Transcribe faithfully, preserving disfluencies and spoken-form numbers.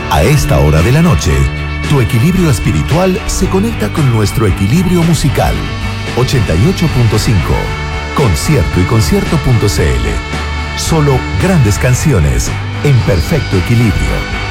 A esta hora de la noche, tu equilibrio espiritual se conecta con nuestro equilibrio musical. ochenta y ocho punto cinco. Concierto y concierto punto c l. Solo grandes canciones en perfecto equilibrio.